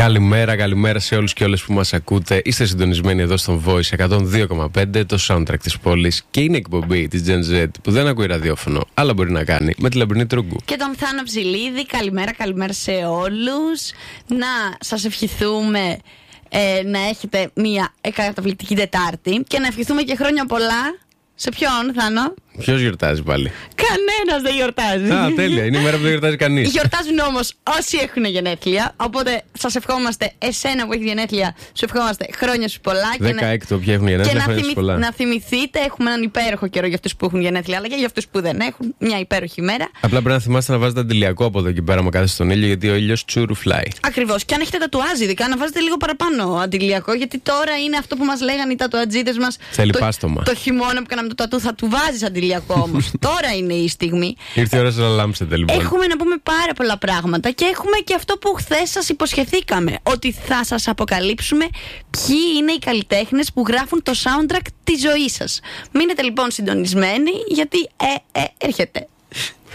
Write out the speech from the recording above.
Καλημέρα σε όλους και όλες που μας ακούτε. Είστε συντονισμένοι εδώ στον Voice 102,5, το soundtrack της πόλης. Και είναι εκπομπή της Gen Z που δεν ακούει ραδιόφωνο, αλλά μπορεί να κάνει, με τη Λαμπρινή Τρούγκου. Και τον Θάνο Ψηλίδη. Καλημέρα σε όλους. Να σας ευχηθούμε να έχετε μια καταπληκτική Τετάρτη και να ευχηθούμε και χρόνια πολλά. Σε ποιον, Θάνο? Ποιος γιορτάζει πάλι? Κανένας δεν γιορτάζει. Α, τέλεια. Είναι η μέρα που δεν γιορτάζει κανείς. Γιορτάζουν όμως όσοι έχουν γενέθλια. Οπότε σας ευχόμαστε, εσένα που έχει γενέθλια, σου ευχόμαστε χρόνια σου πολλά. 16 που έχουν γενέθλια, χρόνια σου πολλά. Να θυμηθείτε, έχουμε έναν υπέροχο καιρό για αυτούς που έχουν γενέθλια, αλλά και για αυτούς που δεν έχουν. Μια υπέροχη μέρα. Απλά πρέπει να θυμάστε να βάζετε αντιλιακό από εδώ και πέρα, μα κάθεστε στον ήλιο, γιατί ο ήλιος τσουρουφλάει. Ακριβώς. Και αν έχετε τατουάζ, ειδικά να βάζετε λίγο παραπάνω αντιλιακό, γιατί τώρα είναι αυτό που μας λέγανε οι τατουατζίδες μας. Θέλει πάστομα. Το χειμώνα που κάναμε το τατού θα του βάζεις αντιλιακό όμως. Τώρα είναι η στιγμή. Ήρθε η ώρα να λάμψετε λοιπόν. Έχουμε να πούμε πάρα πολλά πράγματα και έχουμε και αυτό που χθες σας υποσχεθήκαμε. Ότι θα σας αποκαλύψουμε ποιοι είναι οι καλλιτέχνες που γράφουν το soundtrack της ζωής σας. Μείνετε λοιπόν συντονισμένοι, γιατί έρχεται.